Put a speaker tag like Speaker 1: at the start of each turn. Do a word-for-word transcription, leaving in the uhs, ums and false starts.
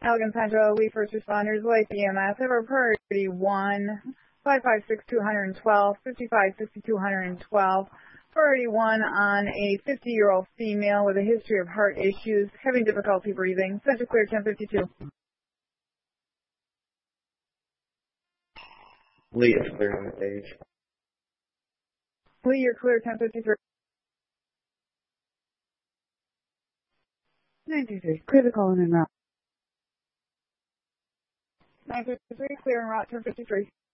Speaker 1: Allegan Central, we first responders, White B M S, ever priority one, five five six two one two, fifty-five sixty-two twelve. Priority one on a fifty-year-old female with a history of heart issues, having difficulty breathing. Center clear ten fifty-two.
Speaker 2: Lee is clear on the page.
Speaker 1: Lee, you're clear ten fifty-three. nine two three, clear the call in en route. nine fifty-three, clear en route ten fifty-three.